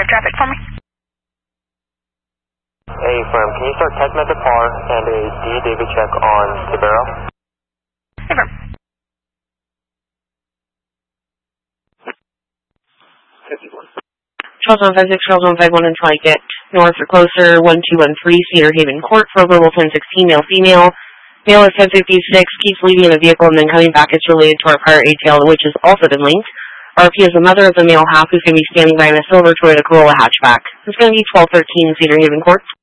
traffic for me? Hey, firm, can you start TechNet to par and a D David check on Sabero? Hey, firm. Charles 156, Charles 151, and try to get north or closer, 1213 Cedar Haven Court, Program 1016, male, female. Male is 1056, keeps leaving the vehicle and then coming back. It's related to our prior ATL, which has also been linked. RP is the mother of the male half who's going to be standing by in a silver Toyota Corolla hatchback. It's going to be 1213 Cedar Haven Court.